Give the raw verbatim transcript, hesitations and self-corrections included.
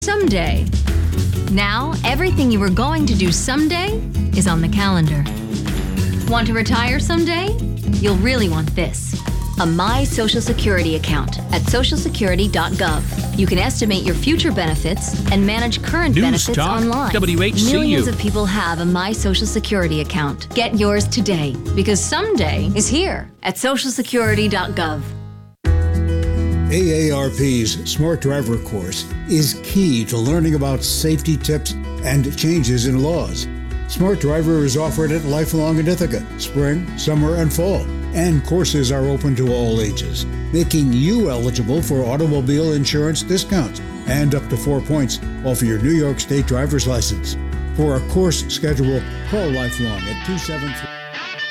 Someday. Now, everything you were going to do someday is on the calendar. Want to retire someday? You'll really want this. A My Social Security account at social security dot gov. You can estimate your future benefits and manage current News benefits Talk, online. W H C U. Millions of people have a My Social Security account. Get yours today, because someday is here at social security dot gov. A A R P's Smart Driver course is key to learning about safety tips and changes in laws. Smart Driver is offered at Lifelong in Ithaca, spring, summer, and fall, and courses are open to all ages, making you eligible for automobile insurance discounts and up to four points off your New York State driver's license. For a course schedule, call Lifelong at two seven three